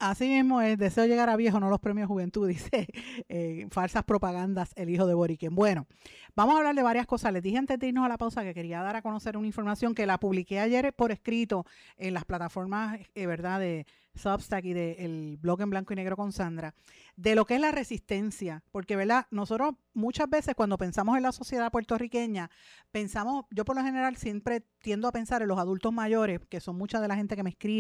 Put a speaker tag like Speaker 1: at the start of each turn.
Speaker 1: Así mismo es, deseo llegar a viejo, no los premios Juventud, dice falsas propagandas, el hijo de Boriken. Bueno, vamos a hablar de varias cosas. Les dije antes de irnos a la pausa que quería dar a conocer una información que la publiqué ayer por escrito en las plataformas, ¿verdad?, de Substack y del blog en blanco y negro con Sandra, de lo que es la resistencia, porque, ¿verdad?, nosotros muchas veces cuando pensamos en la sociedad puertorriqueña, pensamos, yo por lo general siempre tiendo a pensar en los adultos mayores, que son mucha de la gente que me escribe,